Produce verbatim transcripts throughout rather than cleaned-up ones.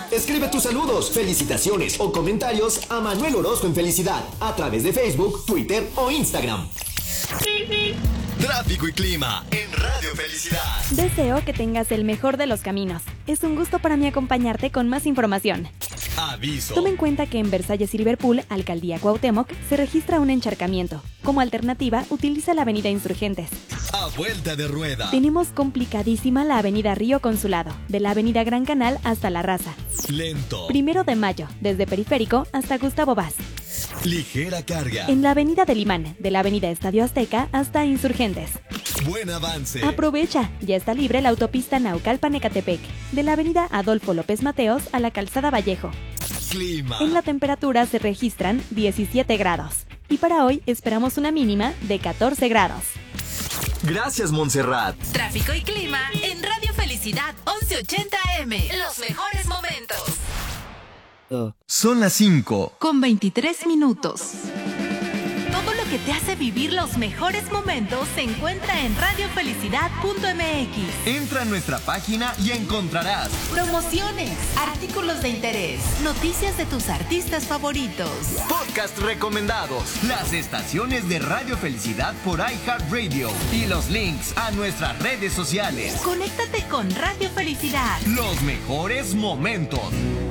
Escribe tus saludos, felicitaciones o comentarios a Manuel Orozco en Felicidad a través de Facebook, Twitter o Instagram. Tráfico y clima en Radio Felicidad. Deseo que tengas el mejor de los caminos. Es un gusto para mí acompañarte con más información. Aviso. Toma en cuenta que en Versalles y Liverpool, Alcaldía Cuauhtémoc, se registra un encharcamiento. Como alternativa, utiliza la avenida Insurgentes. A vuelta de rueda. Tenemos complicadísima la avenida Río Consulado, de la avenida Gran Canal hasta La Raza. Lento. Primero de Mayo, desde Periférico hasta Gustavo Vaz. Ligera carga. En la avenida del Imán, de la avenida Estadio Azteca hasta Insurgentes. Buen avance. Aprovecha, ya está libre la autopista Naucalpan-Ecatepec, de la avenida Adolfo López Mateos a la calzada Vallejo. Clima. En la temperatura se registran diecisiete grados. Y para hoy esperamos una mínima de catorce grados. Gracias, Montserrat. Tráfico y clima en Radio Felicidad once ochenta A M. Los mejores momentos. Uh. Son las cinco. Con veintitrés minutos. Todo lo que te hace vivir los mejores momentos se encuentra en radio felicidad punto m x. Entra a nuestra página y encontrarás promociones, artículos de interés, noticias de tus artistas favoritos, podcast recomendados, las estaciones de Radio Felicidad por iHeartRadio y los links a nuestras redes sociales. Conéctate con Radio Felicidad. Los mejores momentos.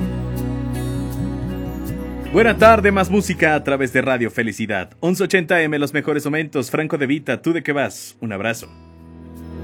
Buena tarde, más música a través de Radio Felicidad. once ochenta A M, los mejores momentos. Franco De Vita, ¿tú de qué vas? Un abrazo.